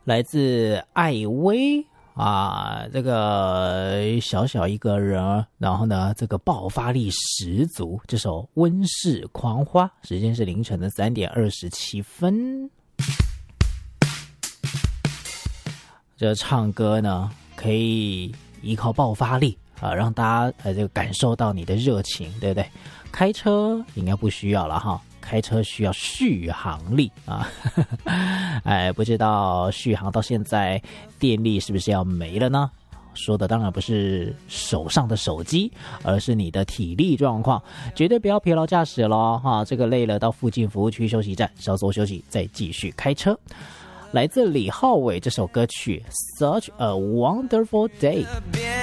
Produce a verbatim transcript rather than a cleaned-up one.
来自艾薇啊，这个小小一个人，然后呢，这个爆发力十足。这首《温室狂花》，时间是凌晨的三点二十七分。这唱歌呢，可以依靠爆发力啊，让大家呃这个感受到你的热情，对不对？开车应该不需要了哈。开车需要续航力啊，哎，不知道续航到现在电力是不是要没了呢？说的当然不是手上的手机，而是你的体力状况，绝对不要疲劳驾驶咯哈。这个累了到附近服务区休息站稍作休息，再继续开车。来自李浩伟这首歌曲《Such a Wonderful Day》。